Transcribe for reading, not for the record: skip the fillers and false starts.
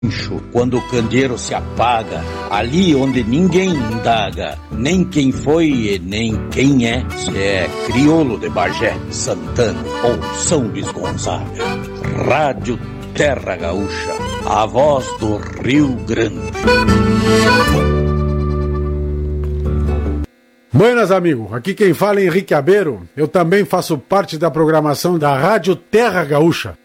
Quando o candeeiro se apaga, ali onde ninguém indaga, nem quem foi e nem quem é, se é crioulo de Bagé, Santana ou São Luís Gonzaga. Rádio Terra Gaúcha, a voz do Rio Grande. Buenas, amigos. Aqui quem fala é Henrique Abeiro. Eu também faço parte da programação da Rádio Terra Gaúcha.